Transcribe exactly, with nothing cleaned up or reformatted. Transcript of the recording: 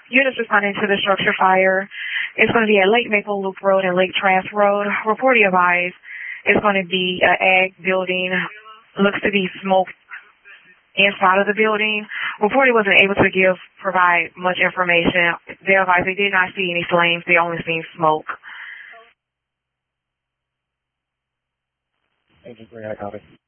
Units responding to the structure fire. It's going to be at Lake Maple Loop Road and Lake Trans Road. Report advised. It's going to be an ag building. Looks to be smoke inside of the building. Reporter wasn't able to give provide much information. They advised they did not see any flames. They only seen smoke. Agent three, I copy.